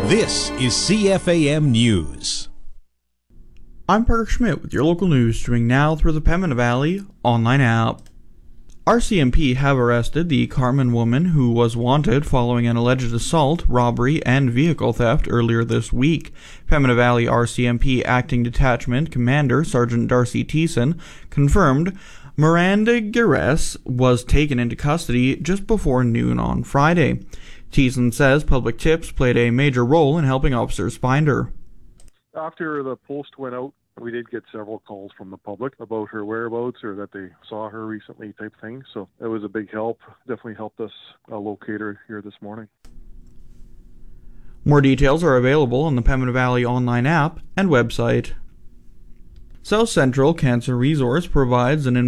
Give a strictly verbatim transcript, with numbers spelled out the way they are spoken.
This is C F A M News. I'm Parker Schmidt with your local news, streaming now through the Pembina Valley online app. R C M P have arrested the Carman woman who was wanted following an alleged assault, robbery, and vehicle theft earlier this week. Pembina Valley R C M P Acting Detachment Commander Sergeant Darcy Thiessen confirmed Miranda Gires was taken into custody just before noon on Friday. Thiessen says public tips played a major role in helping officers find her. After the post went out, we did get several calls from the public about her whereabouts or that they saw her recently type thing. So it was a big help. Definitely helped us uh, locate her here this morning. More details are available on the Pembina Valley online app and website. South Central Cancer Resource provides an